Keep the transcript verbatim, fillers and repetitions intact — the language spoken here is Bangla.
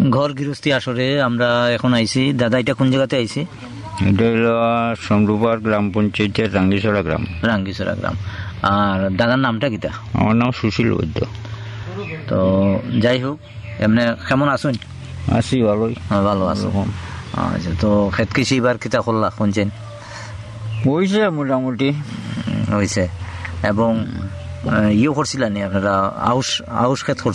ঘর গৃহস্থী আসরে আমরা এখন আইছি। দাদা এটা কোন জায়গাতে আইছি? এটা হলো সমরুপার গ্রাম পঞ্চায়েতের রাঙ্গিছড়া গ্রাম। রাঙ্গিছড়া গ্রাম। আর দাদার নামটা কিটা? আমার নাম সুশীল বৈদ্য। তো যাই হোক, এমনি কেমন আসুন? আছি ভালোই। ভালো আছো? আচ্ছা, তো খেত কৃষি এবার কিতা করলা শুনছেন? হয়েছে মোটামুটি হয়েছে। এবং ইয়ে করছিলেন আপনারা আউশ আউশ খেত